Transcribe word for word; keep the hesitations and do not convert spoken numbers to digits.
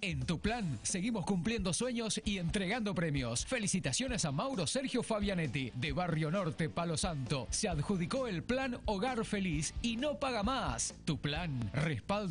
En Tu Plan seguimos cumpliendo sueños y entregando premios. Felicitaciones a Mauro Sergio Fabianetti, de Barrio Norte, Palo Santo. Se adjudicó el plan Hogar Feliz y no paga más. Tu Plan respalda